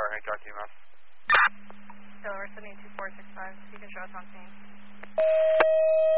Hank Talk EMS. Delaware 72465, you can show us on scene.